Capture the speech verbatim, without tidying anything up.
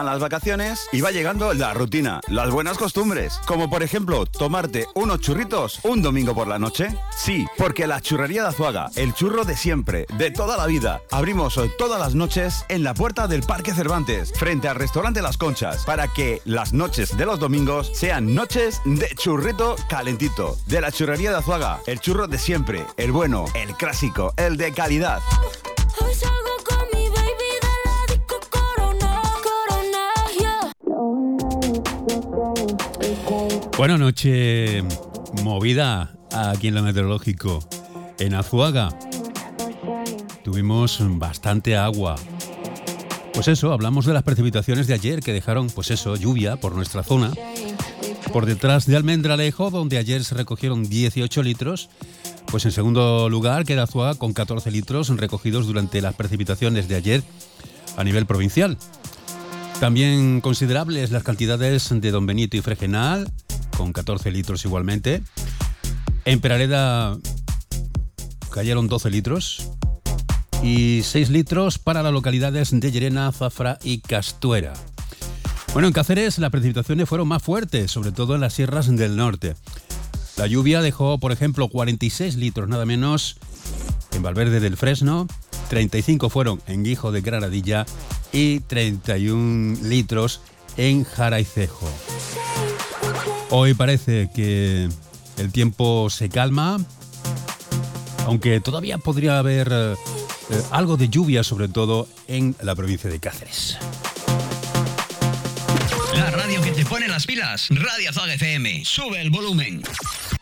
las vacaciones y va llegando la rutina, las buenas costumbres, como por ejemplo tomarte unos churritos un domingo por la noche. Sí, porque la Churrería de Azuaga, el churro de siempre, de toda la vida, abrimos todas las noches en la puerta del Parque Cervantes, frente al restaurante Las Conchas, para que las noches de los domingos sean noches de churrito calentito. De la Churrería de Azuaga, el churro de siempre, el bueno, el clásico, el de calidad. Buenas noches, movida aquí en lo meteorológico. En Azuaga tuvimos bastante agua. Pues eso, hablamos de las precipitaciones de ayer que dejaron, pues eso, lluvia por nuestra zona. Por detrás de Almendralejo, donde ayer se recogieron dieciocho litros, pues en segundo lugar queda Azuaga con catorce litros recogidos durante las precipitaciones de ayer a nivel provincial. También considerables las cantidades de Don Benito y Fregenal, con catorce litros igualmente. En Peraleda cayeron doce litros y seis litros para las localidades de Llerena, Zafra y Castuera. Bueno, en Cáceres las precipitaciones fueron más fuertes, sobre todo en las sierras del norte. La lluvia dejó, por ejemplo, cuarenta y seis litros nada menos en Valverde del Fresno, treinta y cinco fueron en Guijo de Granadilla y treinta y uno litros en Jaraicejo. Hoy parece que el tiempo se calma, aunque todavía podría haber eh, algo de lluvia, sobre todo en la provincia de Cáceres. La radio que te pone las pilas, Radio Azuaga F M. Sube el volumen.